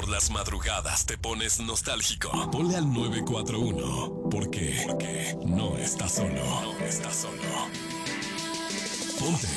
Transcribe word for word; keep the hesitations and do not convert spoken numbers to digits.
por las madrugadas te pones nostálgico, ponle al nueve cuatro uno. ¿Por qué? Porque no estás solo. No estás solo. Ponte